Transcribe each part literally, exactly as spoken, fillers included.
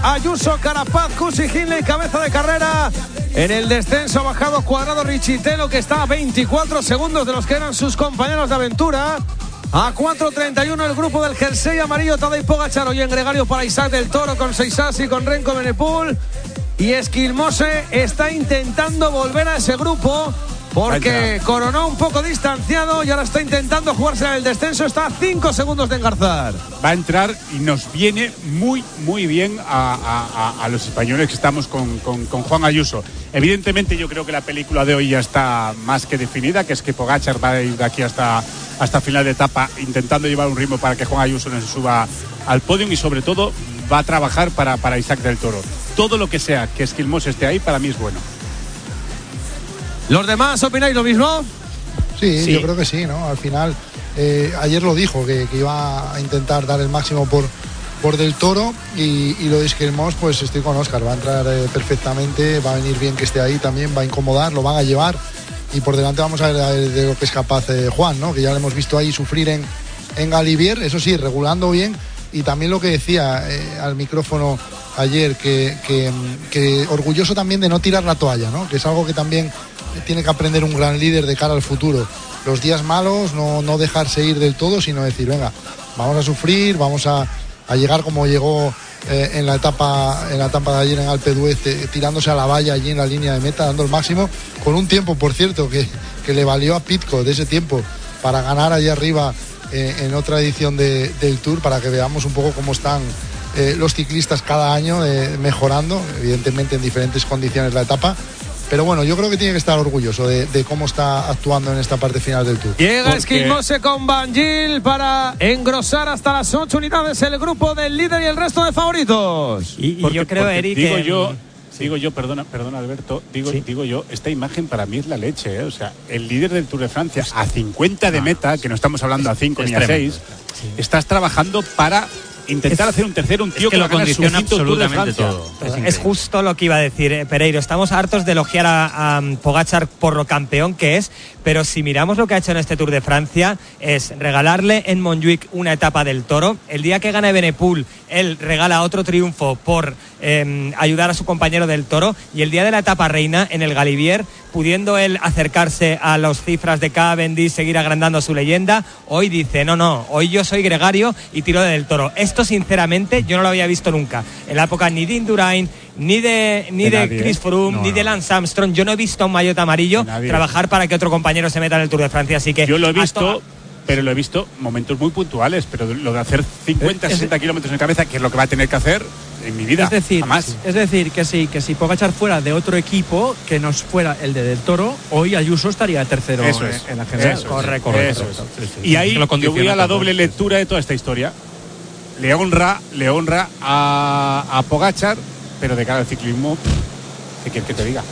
Ayuso, Carapaz, Cusi, Hindley, cabeza de carrera. En el descenso ha bajado Cuadrado, Richitelo, que está a veinticuatro segundos de los que eran sus compañeros de aventura. A cuatro treinta y uno el grupo del jersey amarillo, Tadej Pogačar. Hoy en gregario para Isaac del Toro con Seisasi, con Renko Benepul. Y Esquilmose está intentando volver a ese grupo porque coronó un poco distanciado y ahora está intentando jugarse en el descenso. Está a cinco segundos de engarzar. Va a entrar y nos viene muy, muy bien a, a, a los españoles que estamos con, con, con Juan Ayuso. Evidentemente yo creo que la película de hoy ya está más que definida, que es que Pogačar va a ir de aquí hasta, hasta final de etapa intentando llevar un ritmo para que Juan Ayuso no se suba al podio y sobre todo va a trabajar para, para Isaac del Toro. Todo lo que sea que Esquilmos esté ahí para mí es bueno. ¿Los demás opináis lo mismo? Sí, sí, yo creo que sí, ¿no? Al final, eh, ayer lo dijo, que, que iba a intentar dar el máximo por, por Del Toro y, y lo de Esquilmos, pues estoy con Óscar, va a entrar eh, perfectamente, va a venir bien que esté ahí también, va a incomodar, lo van a llevar y por delante vamos a ver, a ver de lo que es capaz eh, Juan, ¿no? Que ya lo hemos visto ahí sufrir en, en Galibier, eso sí, regulando bien y también lo que decía eh, al micrófono ayer, que, que, que orgulloso también de no tirar la toalla, ¿no? Que es algo que también tiene que aprender un gran líder de cara al futuro. Los días malos, no, no dejarse ir del todo, sino decir, venga, vamos a sufrir, vamos a, a llegar como llegó eh, en la etapa en la etapa de ayer en Alpe d'Huez, eh, tirándose a la valla allí en la línea de meta, dando el máximo, con un tiempo, por cierto, que, que le valió a Pidcock de ese tiempo para ganar allí arriba eh, en otra edición de, del Tour, para que veamos un poco cómo están eh, los ciclistas cada año eh, mejorando, evidentemente en diferentes condiciones la etapa. Pero bueno, yo creo que tiene que estar orgulloso de, de cómo está actuando en esta parte final del Tour. Llega Esquilmose con Van Gil para engrosar hasta las ocho unidades el grupo del líder y el resto de favoritos. Y, y porque, yo creo, Eric, digo que... yo, sí. digo yo, perdona, perdona Alberto, digo, sí. digo yo, esta imagen para mí es la leche, ¿eh? O sea, el líder del Tour de Francia a cincuenta de meta, que no estamos hablando a cinco ni a seis, sí. Estás trabajando para intentar es, hacer un tercero, un tío es que, que lo condiciona absolutamente todo. Es, es justo lo que iba a decir eh, Pereiro. Estamos hartos de elogiar a, a Pogačar por lo campeón que es, pero si miramos lo que ha hecho en este Tour de Francia, es regalarle en Montjuic una etapa del Toro. El día que gane Benepul, él regala otro triunfo por eh, ayudar a su compañero del Toro, y el día de la etapa reina en el Galibier, pudiendo él acercarse a las cifras de Cavendish, seguir agrandando su leyenda, hoy dice, no, no, hoy yo soy gregario y tiro del Toro. Esto sinceramente yo no lo había visto nunca, en la época ni de Indurain, ni de, ni de, de Chris Froome, no, ni no. de Lance Armstrong. Yo no he visto a un maillot amarillo trabajar para que otro compañero se meta en el Tour de Francia, así que... Yo lo he visto... pero lo he visto momentos muy puntuales, pero lo de hacer cincuenta, sesenta kilómetros en cabeza, que es lo que va a tener que hacer en mi vida, es decir, jamás. Es decir, que sí, que si Pogačar fuera de otro equipo, que no fuera el de Del Toro, hoy Ayuso estaría tercero eso es, en la general. Eso correcto, correcto. Eso es. Sí, sí. Y ahí yo voy a la doble lectura de toda esta historia. Le honra, le honra a, a Pogačar, pero de cara al ciclismo, ¿qué quieres que te diga?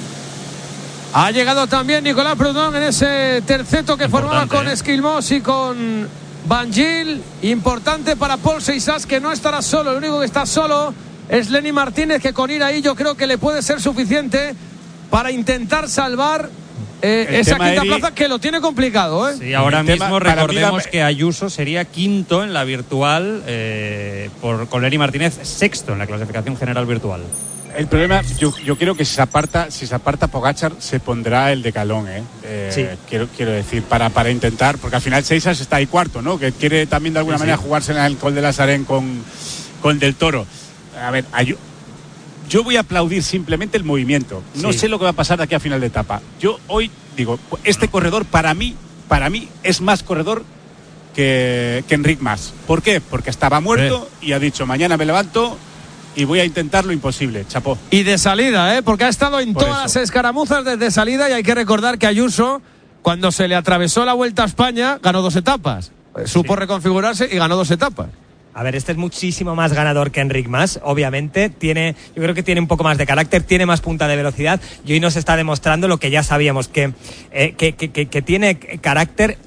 Ha llegado también Nicolás Prudhomme en ese terceto que Importante, formaba con ¿eh? Esquilmos y con Van Gil. Importante para Paul Seisas, que no estará solo. El único que está solo es Lenny Martínez, que con ir ahí yo creo que le puede ser suficiente para intentar salvar eh, esa quinta Eri, plaza, que lo tiene complicado, ¿eh? Sí, ahora el mismo tema, recordemos la... que Ayuso sería quinto en la virtual, eh, por, con Lenny Martínez sexto en la clasificación general virtual. El problema, yo, yo creo que si se aparta, si se aparta Pogačar, se pondrá el decalón, ¿eh? eh sí. quiero, quiero decir, para, para intentar, porque al final Seisas está ahí cuarto, ¿no? Que quiere también de alguna sí, manera sí. jugarse en el Col de la Sarén con, con Del Toro. A ver, yo, yo voy a aplaudir simplemente el movimiento. No sí. sé lo que va a pasar de aquí a final de etapa. Yo hoy digo, este corredor para mí, para mí es más corredor que, que Enric Mas. ¿Por qué? Porque estaba muerto sí. y ha dicho, mañana me levanto y voy a intentar lo imposible, chapó. Y de salida, ¿eh? Porque ha estado en Por todas eso. las escaramuzas desde salida, y hay que recordar que Ayuso, cuando se le atravesó la Vuelta a España, ganó dos etapas. Sí. Supo reconfigurarse y ganó dos etapas. A ver, este es muchísimo más ganador que Enric Mas, obviamente. Tiene, yo creo que tiene un poco más de carácter, tiene más punta de velocidad, y hoy nos está demostrando lo que ya sabíamos, que, eh, que, que, que, que tiene carácter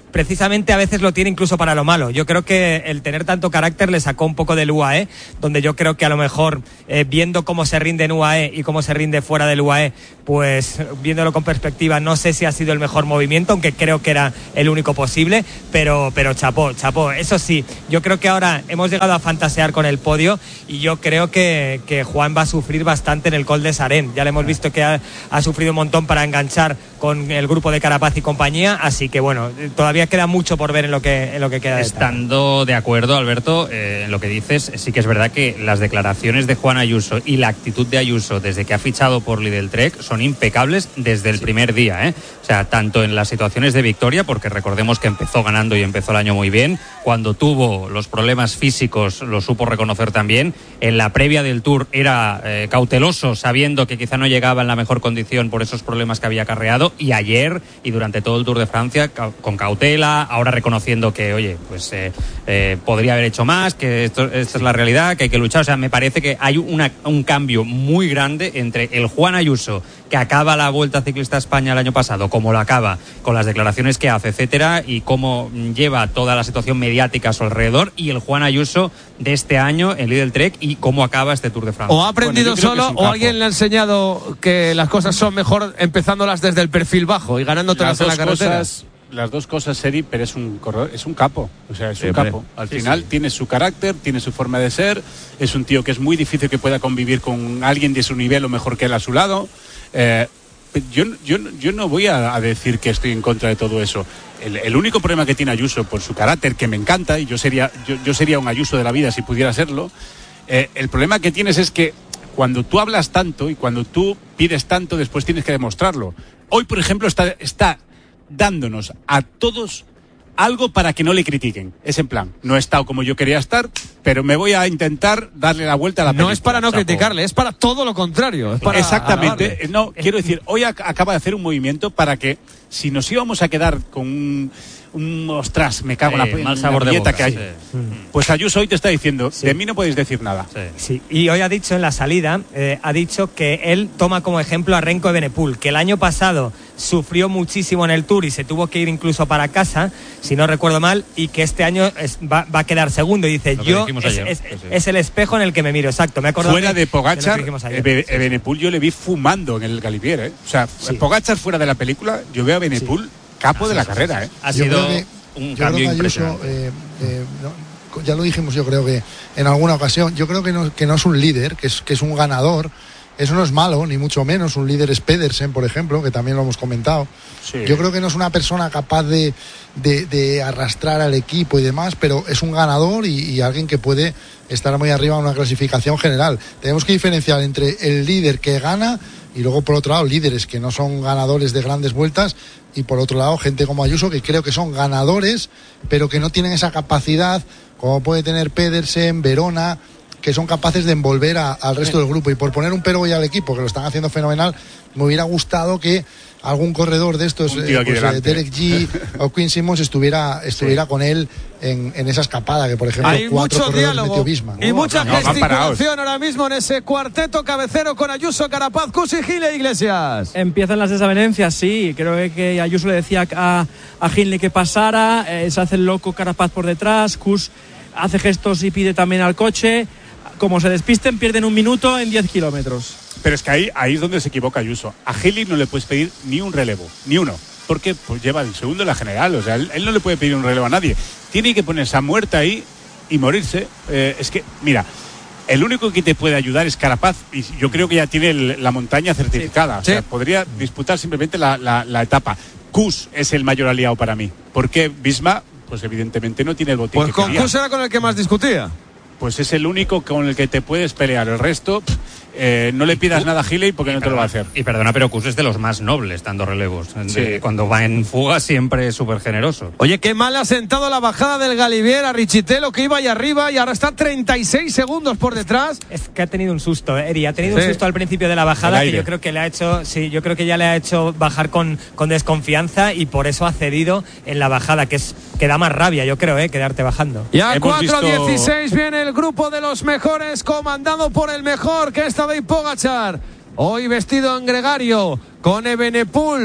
precisamente a veces lo tiene incluso para lo malo. Yo creo que el tener tanto carácter le sacó un poco del U A E, donde yo creo que a lo mejor eh, viendo cómo se rinde en U A E y cómo se rinde fuera del U A E, pues viéndolo con perspectiva, no sé si ha sido el mejor movimiento, aunque creo que era el único posible, pero, pero chapó, chapó. Eso sí, yo creo que ahora hemos llegado a fantasear con el podio y yo creo que, que Juan va a sufrir bastante en el Col de Sarén. Ya le hemos visto que ha, ha sufrido un montón para enganchar con el grupo de Carapaz y compañía, así que bueno, todavía queda mucho por ver en lo que, en lo que queda de Estando de acuerdo, Alberto, eh, en lo que dices, sí que es verdad que las declaraciones de Juan Ayuso y la actitud de Ayuso desde que ha fichado por Lidl Trek son impecables desde el sí. primer día, ¿eh? O sea, tanto en las situaciones de victoria, porque recordemos que empezó ganando y empezó el año muy bien, cuando tuvo los problemas físicos lo supo reconocer también, en la previa del Tour era eh, cauteloso, sabiendo que quizá no llegaba en la mejor condición por esos problemas que había acarreado, y ayer y durante todo el Tour de Francia ca- con cautela, ahora reconociendo que, oye, pues eh, eh, podría haber hecho más, que esto, esta es la realidad, que hay que luchar. O sea, me parece que hay una, un cambio muy grande entre el Juan Ayuso, que acaba la Vuelta Ciclista a España el año pasado, como lo acaba, con las declaraciones que hace, etcétera, y cómo lleva toda la situación mediática a su alrededor, y el Juan Ayuso de este año en Lidl Trek y cómo acaba este Tour de Francia. O ha aprendido bueno, solo o alguien le ha enseñado que las cosas son mejor empezándolas desde el perfil bajo y ganándotelas en la carretera. Cosas, las dos cosas, Seri, pero es un corredor, es un capo, o sea, es sí, un hombre. capo. Al sí, final sí. tiene su carácter, tiene su forma de ser, es un tío que es muy difícil que pueda convivir con alguien de su nivel o mejor que él a su lado. Eh, yo, yo, yo no voy a, a decir que estoy en contra de todo eso. El, el único problema que tiene Ayuso por su carácter, que me encanta, y yo sería, yo, yo sería un Ayuso de la vida si pudiera serlo, eh, el problema que tienes es que cuando tú hablas tanto y cuando tú pides tanto, después tienes que demostrarlo. Hoy, por ejemplo, está, está dándonos a todos algo para que no le critiquen. Es en plan, no he estado como yo quería estar, pero me voy a intentar darle la vuelta a la película. No es para no Chapo. criticarle, es para todo lo contrario. Es para Exactamente. alabarle. No, quiero decir, hoy ac- acaba de hacer un movimiento para que, si nos íbamos a quedar con un, un ostras, me cago en Eh, la, mal en sabor la de dieta boca, que hay. sí. Pues Ayuso hoy te está diciendo, Sí. de mí no podéis decir nada. Sí. Sí, y hoy ha dicho en la salida, eh, ha dicho que él toma como ejemplo a Renko Evenepoel, que el año pasado sufrió muchísimo en el Tour y se tuvo que ir incluso para casa, si no recuerdo mal, y que este año es, va, va a quedar segundo. Y dice, Lo que yo dijimos es, ayer, es- sí, sí. es el espejo en el que me miro, exacto. Me he acordado Fuera que- de que lo Pogačar, dijimos ayer. Ebe- Sí, sí. Evenepoel yo le vi fumando en el Galibier, ¿eh? O sea, Sí. Pogačar fuera de la película, yo veo a Evenepoel capo de la carrera, ¿eh? Ha Yo sido creo que- un Yo creo cambio que Ayuso, impresionante. eh, eh, no, ya lo dijimos yo creo que en alguna ocasión, yo creo que no, que no es un líder, que es, que es un ganador. Eso no es malo, ni mucho menos. Un líder es Pedersen, por ejemplo, que también lo hemos comentado. Sí. Yo creo que no es una persona capaz de, de, de arrastrar al equipo y demás, pero es un ganador y, y alguien que puede estar muy arriba en una clasificación general. Tenemos que diferenciar entre el líder que gana y luego, por otro lado, líderes que no son ganadores de grandes vueltas, y por otro lado, gente como Ayuso, que creo que son ganadores, pero que no tienen esa capacidad, como puede tener Pedersen, Verona, que son capaces de envolver a, al resto del grupo. Y por poner un pero hoy al equipo, que lo están haciendo fenomenal, me hubiera gustado que algún corredor de estos, Un tío eh, aquí pues, eh, delante. Derek G o Quinn Simmons estuviera, estuviera Sí. con él en, en esa escapada, que por ejemplo Hay cuatro mucho corredores diálogo metió Bisma. y mucha no, van parados. gesticulación ahora mismo en ese cuarteto cabecero con Ayuso, Carapaz, Cusi, Gil e Iglesias. Empiezan las desavenencias, sí. Creo que, que Ayuso le decía a, a Hindley que pasara, eh, se hace el loco Carapaz por detrás, Kus hace gestos y pide también al coche. Como se despisten, pierden un minuto en diez kilómetros. Pero es que ahí, ahí es donde se equivoca Ayuso. A Hindley no le puedes pedir ni un relevo, ni uno. Porque pues, lleva el segundo en la general. O sea, él, él no le puede pedir un relevo a nadie. Tiene que ponerse a muerta ahí y morirse. Eh, es que, mira, el único que te puede ayudar es Carapaz. Y yo creo que ya tiene el- la montaña certificada. Sí. O sea, podría disputar simplemente la, la, la etapa. Kus es el mayor aliado para mí. Porque Bisma, pues evidentemente no tiene el botín Pues que con quería. Kus era con el que más discutía. Pues es el único con el que te puedes pelear. El resto, pff, eh, no le pidas nada a Hindley porque no te lo va a hacer. Y perdona, pero Kus es de los más nobles dando relevos. De- Sí. Cuando va en fuga siempre es súper generoso. Oye, qué mal ha sentado la bajada del Galibier a Richitelo, que iba ahí arriba y ahora está treinta y seis segundos por detrás. Es que ha tenido un susto, eh, Eri, ha tenido Sí. un susto al principio de la El bajada que aire. yo creo que le ha hecho, sí, yo creo que ya le ha hecho bajar con, con desconfianza y por eso ha cedido en la bajada, que es que da más rabia, yo creo, eh, quedarte bajando. Y a Hemos cuatro visto- dieciséis viene el grupo de los mejores, comandado por el mejor, que es Tadej Pogačar. Hoy vestido en gregario, con Evenepoel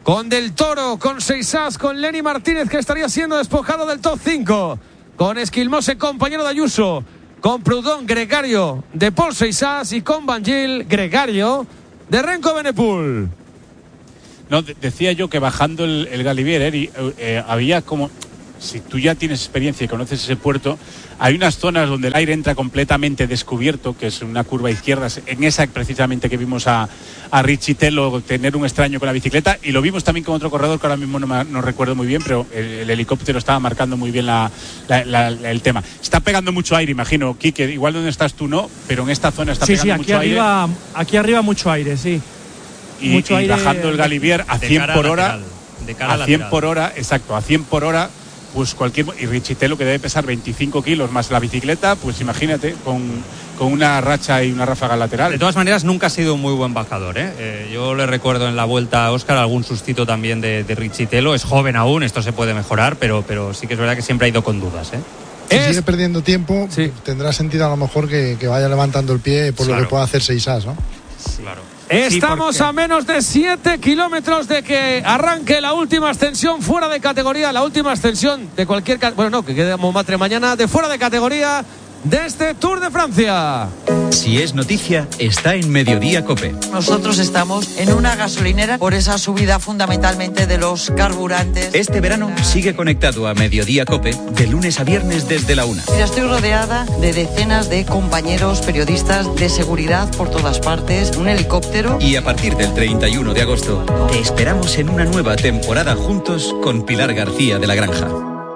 con Del Toro, con Seisás, con Lenny Martínez, que estaría siendo despojado del top cinco, con Esquilmose, compañero de Ayuso, con Proudhon, gregario de Paul Seisás, y con Bangil, gregario de Renko Benepul. No, de- decía yo que bajando el, el Galibier, Eri, eh, había como, si tú ya tienes experiencia y conoces ese puerto, hay unas zonas donde el aire entra completamente descubierto, que es una curva izquierda, en esa precisamente que vimos a, a Richie Telo tener un extraño con la bicicleta, y lo vimos también con otro corredor que ahora mismo no, me, no recuerdo muy bien, pero el, el helicóptero estaba marcando muy bien la, la, la, la, el tema. Está pegando mucho aire, imagino, Quique, igual donde estás tú no, pero en esta zona está sí, pegando sí, aquí mucho arriba, aire. aquí arriba mucho aire, sí. Y, mucho y aire bajando el Galibier a de cien cara por lateral, hora, de cara a cien lateral. por hora, exacto, a cien por hora, pues cualquier, y Richitelo, que debe pesar veinticinco kilos más la bicicleta, pues imagínate, con, con una racha y una ráfaga lateral. De todas maneras, nunca ha sido un muy buen bajador, ¿eh? Eh, yo le recuerdo en la vuelta a Óscar algún sustito también de, de Richitelo. Es joven aún, esto se puede mejorar, pero, pero sí que es verdad que siempre ha ido con dudas, ¿eh? Si Es- sigue perdiendo tiempo, Sí. tendrá sentido a lo mejor que, que vaya levantando el pie por Claro. lo que pueda hacer Seisás, ¿no? Claro. Estamos Sí, porque- a menos de siete kilómetros de que arranque la última ascensión fuera de categoría, la última ascensión de cualquier... ca- Bueno, no, que quede Montmartre mañana, de fuera de categoría de este Tour de Francia. Si es noticia, está en Mediodía COPE. Nosotros estamos en una gasolinera por esa subida fundamentalmente de los carburantes. Este verano sigue conectado a Mediodía COPE de lunes a viernes desde la una. Mira, estoy rodeada de decenas de compañeros periodistas de seguridad por todas partes, un helicóptero. Y a partir del treinta y uno de agosto, te esperamos en una nueva temporada juntos con Pilar García de la Granja.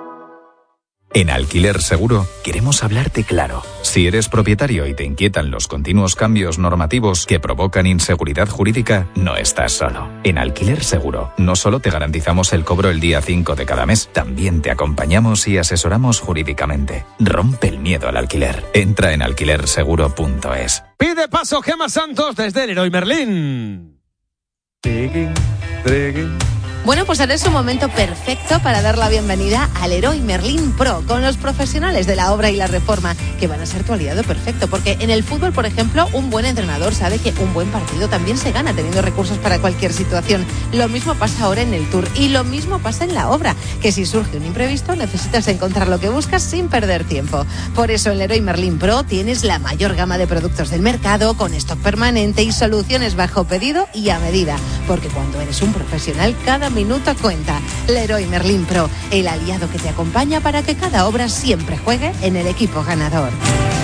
En Alquiler Seguro queremos hablarte claro. Si eres propietario y te inquietan los continuos cambios normativos que provocan inseguridad jurídica, no estás solo. En Alquiler Seguro no solo te garantizamos el cobro el día cinco de cada mes, también te acompañamos y asesoramos jurídicamente. Rompe el miedo al alquiler. Entra en alquiler seguro punto es. Pide paso Gemma Santos desde el Leroy Merlin. Bueno, pues ahora es un momento perfecto para dar la bienvenida al Leroy Merlin Pro, con los profesionales de la obra y la reforma, que van a ser tu aliado perfecto, porque en el fútbol, por ejemplo, un buen entrenador sabe que un buen partido también se gana teniendo recursos para cualquier situación. Lo mismo pasa ahora en el Tour, y lo mismo pasa en la obra, que si surge un imprevisto necesitas encontrar lo que buscas sin perder tiempo. Por eso en Leroy Merlin Pro tienes la mayor gama de productos del mercado, con stock permanente y soluciones bajo pedido y a medida, porque cuando eres un profesional, cada minuto cuenta. Leroy Merlin Pro, el aliado que te acompaña para que cada obra siempre juegue en el equipo ganador.